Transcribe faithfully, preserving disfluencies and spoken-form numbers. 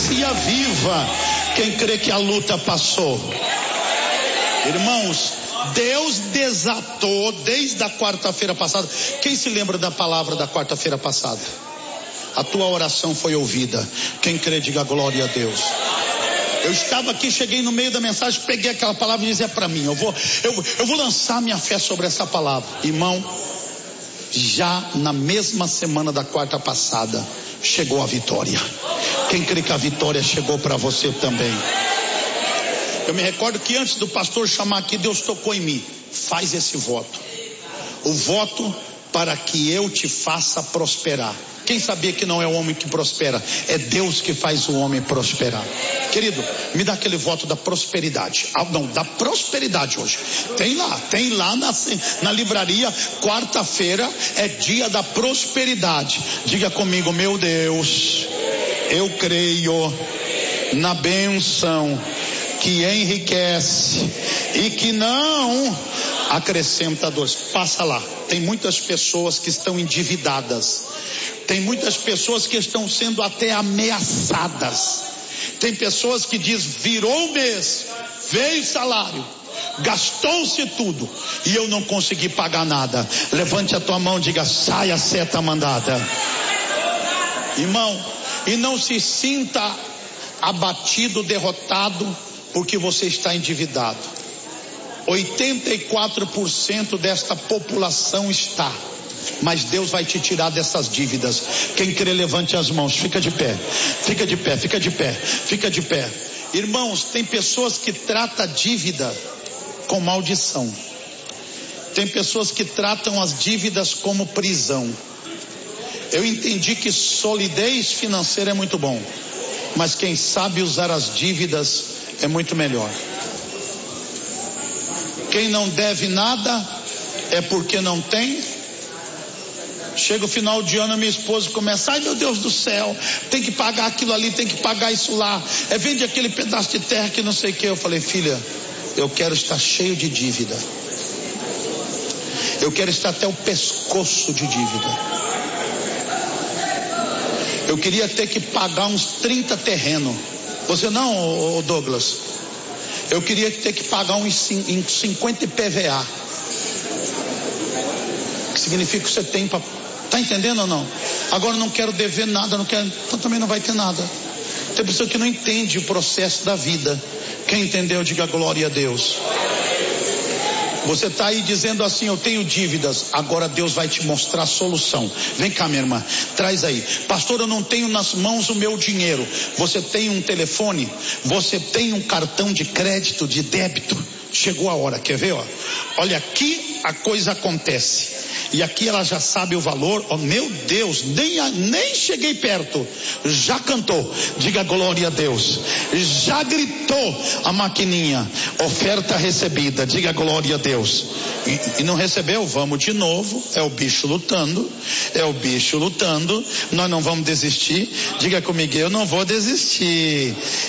profecia viva. Quem crê que a luta passou? Irmãos, Deus desatou desde a quarta-feira passada. Quem se lembra da palavra da quarta-feira passada? A tua oração foi ouvida. Quem crê, diga glória a Deus. Eu estava aqui, cheguei no meio da mensagem, peguei aquela palavra e disse: é para mim. Eu vou, eu, eu vou lançar minha fé sobre essa palavra. Irmão, já na mesma semana da quarta passada, chegou a vitória. Quem crê que a vitória chegou para você também? Eu me recordo que antes do pastor chamar aqui, Deus tocou em mim: faz esse voto. O voto para que eu te faça prosperar. Quem sabia que não é o homem que prospera, é Deus que faz o homem prosperar. Querido, me dá aquele voto da prosperidade. Ah, não, da prosperidade hoje. Tem lá, tem lá na, na livraria. Quarta-feira é dia da prosperidade. Diga comigo: meu Deus, eu creio na bênção que enriquece e que não acrescenta dores. Passa lá. Tem muitas pessoas que estão endividadas. Tem muitas pessoas que estão sendo até ameaçadas. Tem pessoas que diz: virou o mês, veio o salário, gastou-se tudo e eu não consegui pagar nada. Levante a tua mão e diga: sai a seta mandada. Irmão, e não se sinta abatido, derrotado, porque você está endividado. oitenta e quatro por cento desta população está. Mas Deus vai te tirar dessas dívidas. Quem crê, levante as mãos. Fica de pé, fica de pé, fica de pé, fica de pé. Irmãos, tem pessoas que tratam a dívida com maldição. Tem pessoas que tratam as dívidas como prisão. Eu entendi que solidez financeira é muito bom, mas quem sabe usar as dívidas é muito melhor. Quem não deve nada é porque não tem. Chega o final de ano, a minha esposa começa: ai meu Deus do céu, tem que pagar aquilo ali, tem que pagar isso lá, é, vende aquele pedaço de terra que não sei o que. Eu falei: filha, eu quero estar cheio de dívida. Eu quero estar até o pescoço de dívida. Eu queria ter que pagar uns trinta terrenos. Você não, Douglas? Eu queria ter que pagar uns cinquenta I P V A. Que significa que você tem para... Tá entendendo ou não? Agora não quero dever nada, não quero, então também não vai ter nada. Tem pessoa que não entende o processo da vida. Quem entendeu, diga glória a Deus. Você está aí dizendo assim: eu tenho dívidas. Agora Deus vai te mostrar a solução. Vem cá, minha irmã, traz aí. Pastor, eu não tenho nas mãos o meu dinheiro. Você tem um telefone? Você tem um cartão de crédito, de débito? Chegou a hora, quer ver? Ó? Olha, aqui a coisa acontece. E aqui ela já sabe o valor. Oh meu Deus, nem, nem cheguei perto, já cantou. Diga glória a Deus. Já gritou a maquininha: oferta recebida. Diga glória a Deus. E, e não recebeu? Vamos de novo. É o bicho lutando. É o bicho lutando. Nós não vamos desistir. Diga comigo: eu não vou desistir.